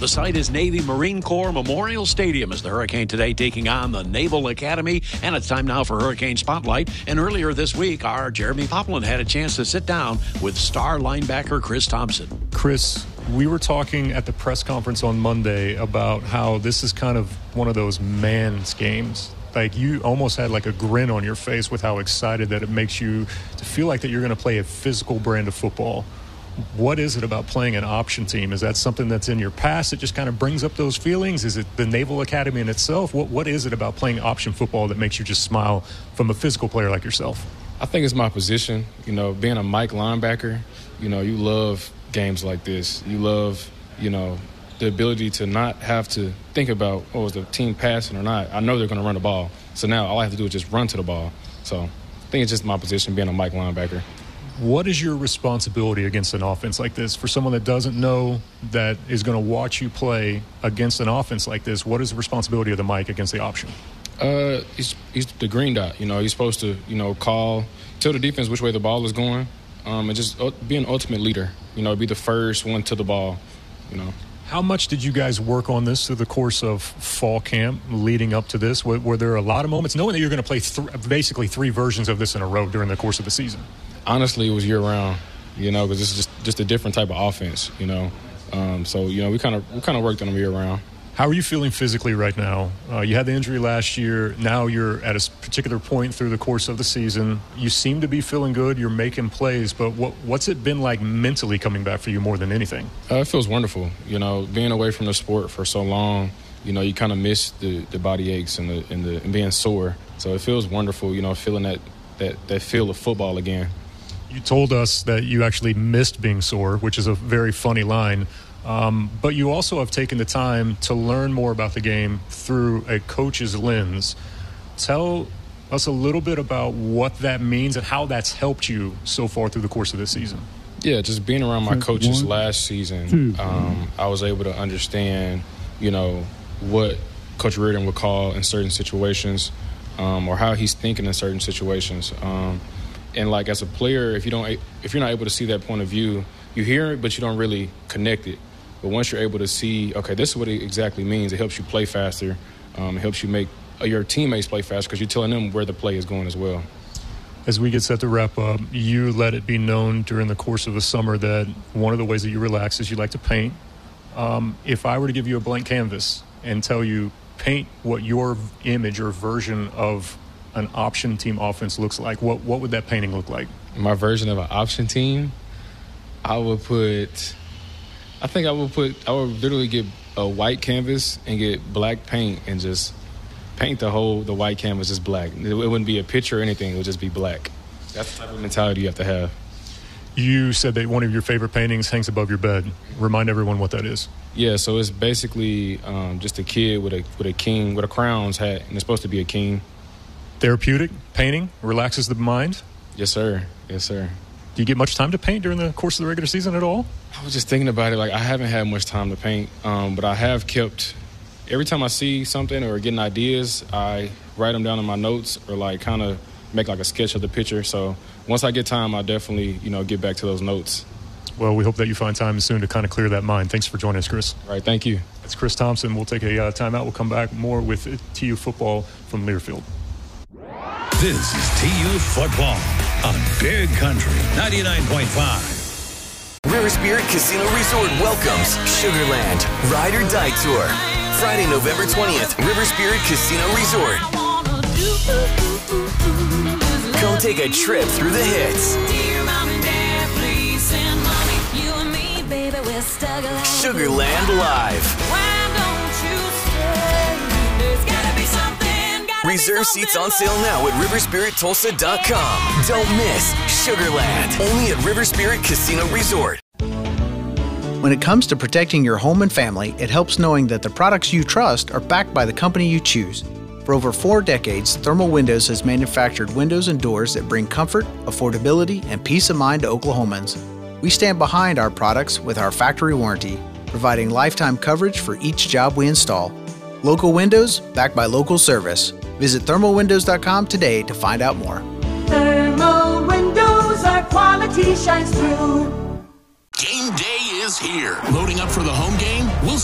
The site is Navy Marine Corps Memorial Stadium as the Hurricane today taking on the Naval Academy. And it's time now for Hurricane Spotlight. And earlier this week, our Jeremy Poplin had a chance to sit down with star linebacker Chris Thompson. Chris, we were talking at the press conference on Monday about how this is kind of one of those man's games. Like, you almost had like a grin on your face with how excited that it makes you to feel like that you're going to play a physical brand of football. What is it about playing an option team? Is that something that's in your past that just kind of brings up those feelings? Is it the Naval Academy in itself? What is it about playing option football that makes you just smile from a physical player like yourself? I think it's my position. You know, being a Mike linebacker, you know, you love games like this. You love, you know, the ability to not have to think about, is the team passing or not? I know they're going to run the ball. So now all I have to do is just run to the ball. So I think it's just my position, being a Mike linebacker. What is your responsibility against an offense like this? For someone that doesn't know, that is going to watch you play against an offense like this, what is the responsibility of the Mike against the option? He's the green dot. You know, he's supposed to, you know, tell the defense which way the ball is going, and just be an ultimate leader. You know, be the first one to the ball, you know. How much did you guys work on this through the course of fall camp leading up to this? Were there a lot of moments, knowing that you're going to play basically three versions of this in a row during the course of the season? Honestly, it was year-round, you know, because this is just a different type of offense, you know. So, you know, we kind of worked on them year-round. How are you feeling physically right now? You had the injury last year. Now you're at a particular point through the course of the season. You seem to be feeling good. You're making plays. But what's it been like mentally coming back for you more than anything? It feels wonderful. You know, being away from the sport for so long, you know, you kind of miss the body aches and being sore. So it feels wonderful, you know, feeling that feel of football again. You told us that you actually missed being sore, which is a very funny line. But you also have taken the time to learn more about the game through a coach's lens. Tell us a little bit about what that means and how that's helped you so far through the course of this season. Yeah, just being around my coaches last season, I was able to understand, you know, what Coach Reardon would call in certain situations, or how he's thinking in certain situations. And like as a player, if you're not able to see that point of view, you hear it, but you don't really connect it. But once you're able to see, okay, this is what it exactly means, it helps you play faster. It helps you make your teammates play faster because you're telling them where the play is going as well. As we get set to wrap up, you let it be known during the course of the summer that one of the ways that you relax is you like to paint. If I were to give you a blank canvas and tell you, paint what your image or version of an option team offense looks like, what would that painting look like? My version of an option team, I would literally get a white canvas and get black paint and just paint the white canvas just black. It wouldn't be a picture or anything. It would just be black. That's the type of mentality you have to have. You said that one of your favorite paintings hangs above your bed. Remind everyone what that is. Yeah, so it's basically just a kid with a king, with a crown's hat, and it's supposed to be a king. Therapeutic painting relaxes the mind? Yes, sir. Yes, sir. Do you get much time to paint during the course of the regular season at all? I was just thinking about it. Like, I haven't had much time to paint, but I have kept, every time I see something or getting ideas, I write them down in my notes or like kind of make like a sketch of the picture. So once I get time, I'll definitely, get back to those notes. Well, we hope that you find time soon to kind of clear that mind. Thanks for joining us, Chris. All right, thank you. That's Chris Thompson. We'll take a timeout. We'll come back more with TU football from Learfield. This is TU football on Big Country 99.5. River Spirit Casino Resort welcomes Sugarland Ride or Die Tour. Friday, November 20th, River Spirit Casino Resort. Come take a trip through the hits. Sugarland Live. Reserve seats on sale now at riverspirittulsa.com. Don't miss Sugarland, only at River Spirit Casino Resort. When it comes to protecting your home and family, it helps knowing that the products you trust are backed by the company you choose. For over 4 decades, Thermal Windows has manufactured windows and doors that bring comfort, affordability, and peace of mind to Oklahomans. We stand behind our products with our factory warranty, providing lifetime coverage for each job we install. Local windows, backed by local service. Visit thermalwindows.com today to find out more. Thermal Windows, our quality shines through. Game day is here. Loading up for the home game? We'll